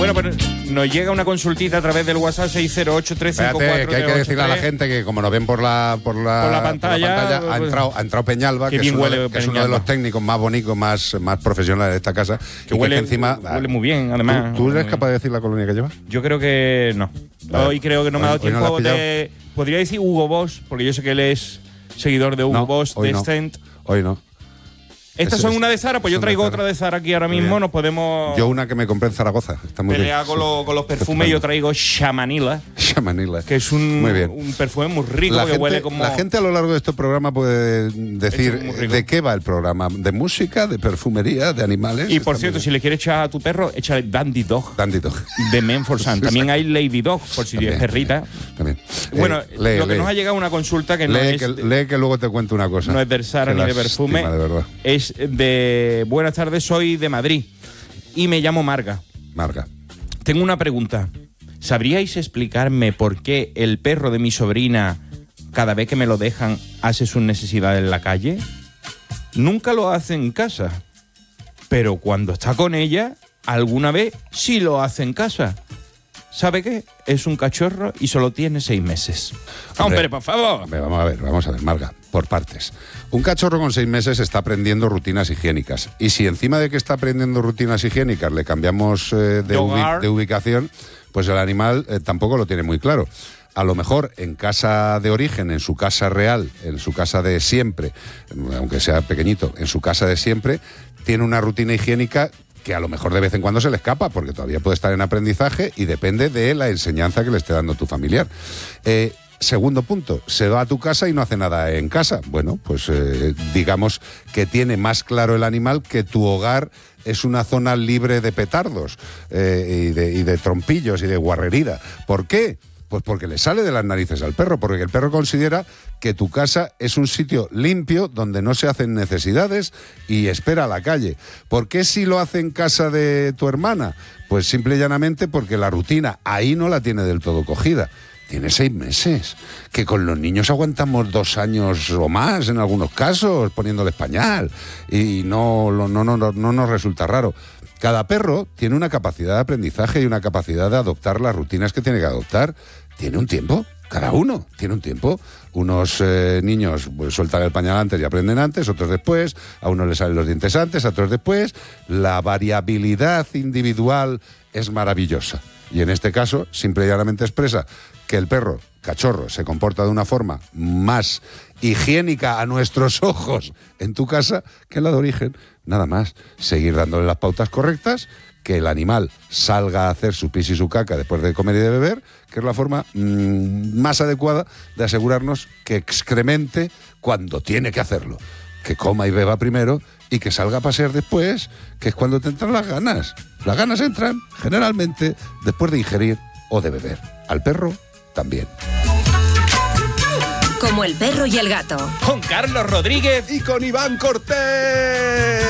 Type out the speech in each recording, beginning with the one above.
Bueno, pues nos llega una consultita a través del WhatsApp 608-354. Espérate, que hay que decirle a la gente que como nos ven por la pantalla, ha entrado Peñalba, que es uno de los técnicos más bonitos, más profesionales de esta casa. Que huele encima. Huele muy bien, además. ¿Tú eres capaz de decir la colonia que lleva? Yo creo que no. Hoy creo que no me ha dado tiempo de. Podría decir Hugo Boss, porque yo sé que él es seguidor de Hugo Boss, de Stent. Hoy no. Estas son una de Zara, pues yo traigo otra de Zara aquí ahora mismo. Nos podemos. Yo una que me compré en Zaragoza. Está muy pelear bien. con los perfumes. Yo traigo Shamanila. Shamanila. Que es un perfume muy rico huele como. La gente a lo largo de este programa puede decir de qué va el programa. ¿De música, de perfumería, de animales? Y por cierto, si le quieres echar a tu perro, échale Dandy Dog. Dandy Dog. De Menfor Sun. También hay Lady Dog, por si es perrita. También. Bueno, lo que nos ha llegado una consulta que no es. Lee que luego te cuento una cosa. No es del Zara ni de perfume. De verdad. Es de. Buenas tardes, soy de Madrid y me llamo Marga. Tengo una pregunta. ¿Sabríais explicarme por qué el perro de mi sobrina, cada vez que me lo dejan, hace sus necesidades en la calle? Nunca lo hace en casa, pero cuando está con ella, alguna vez sí lo hace en casa. ¿Sabe qué? Es un cachorro y solo tiene 6 meses. ¡Hombre, por favor! Vamos a ver, Marga, por partes. Un cachorro con 6 meses está aprendiendo rutinas higiénicas. Y si encima de que está aprendiendo rutinas higiénicas le cambiamos de ubicación, pues el animal tampoco lo tiene muy claro. A lo mejor en casa de origen, en su casa real, en su casa de siempre, aunque sea pequeñito, en su casa de siempre, tiene una rutina higiénica que a lo mejor de vez en cuando se le escapa, porque todavía puede estar en aprendizaje y depende de la enseñanza que le esté dando tu familiar. Segundo punto, se va a tu casa y no hace nada en casa. Bueno, pues digamos que tiene más claro el animal que tu hogar es una zona libre de petardos y de trompillos y de guarrerida. ¿Por qué? Pues porque le sale de las narices al perro, porque el perro considera que tu casa es un sitio limpio donde no se hacen necesidades y espera a la calle. ¿Por qué si lo hace en casa de tu hermana? Pues simple y llanamente porque la rutina ahí no la tiene del todo cogida. Tiene 6 meses, que con los niños aguantamos 2 años o más en algunos casos, poniéndoles pañal, y no nos resulta raro. Cada perro tiene una capacidad de aprendizaje y una capacidad de adoptar las rutinas que tiene que adoptar. Tiene un tiempo, cada uno tiene un tiempo. Unos niños pues, sueltan el pañal antes y aprenden antes, otros después, a unos les salen los dientes antes, a otros después. La variabilidad individual es maravillosa. Y en este caso, simple y llanamente expresa que el perro, cachorro, se comporta de una forma más higiénica a nuestros ojos en tu casa que la de origen. Nada más, seguir dándole las pautas correctas, que el animal salga a hacer su pis y su caca después de comer y de beber, que es la forma más adecuada de asegurarnos que excremente cuando tiene que hacerlo. Que coma y beba primero y que salga a pasear después, que es cuando te entran las ganas. Las ganas entran, generalmente, después de ingerir o de beber. Al perro, también. Como el perro y el gato. Con Carlos Rodríguez y con Iván Cortés.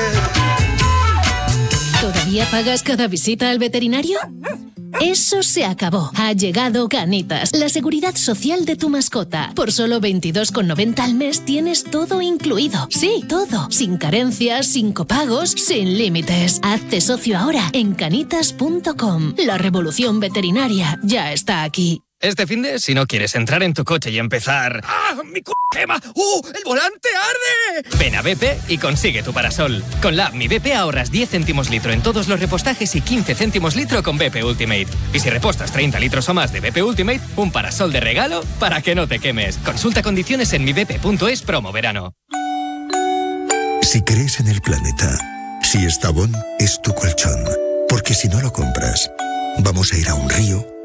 ¿Todavía pagas cada visita al veterinario? Eso se acabó. Ha llegado Canitas, la seguridad social de tu mascota. Por solo 22,90 al mes tienes todo incluido. Sí, todo. Sin carencias, sin copagos, sin límites. Hazte socio ahora en canitas.com. La revolución veterinaria ya está aquí. Este finde, si no quieres entrar en tu coche y empezar... ¡Ah, mi quema! ¡El volante arde! Ven a BP y consigue tu parasol. Con la app Mi BP ahorras 10 céntimos litro en todos los repostajes y 15 céntimos litro con BP Ultimate. Y si repostas 30 litros o más de BP Ultimate, un parasol de regalo para que no te quemes. Consulta condiciones en mibp.es promo verano. Si crees en el planeta, si Estrabón es tu colchón, porque si no lo compras, vamos a ir a un río